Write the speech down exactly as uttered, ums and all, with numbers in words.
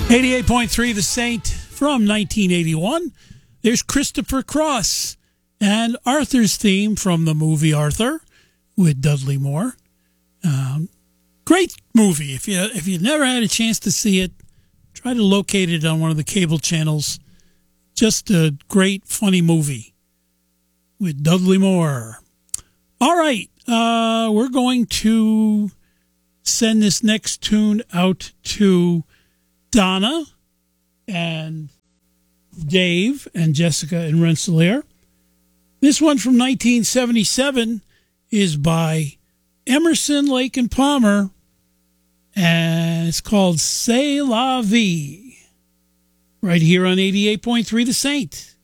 eighty-eight point three The Saint from nineteen eighty-one. There's Christopher Cross and Arthur's theme from the movie Arthur with Dudley Moore. Um, great movie. If you if you never had a chance to see it, try to locate it on one of the cable channels. Just a great, funny movie with Dudley Moore. All right, uh, we're going to send this next tune out to Donna and Dave and Jessica and Rensselaer. This one from nineteen seventy-seven is by Emerson, Lake and Palmer, and it's called C'est la vie, right here on eighty-eight point three The Saint.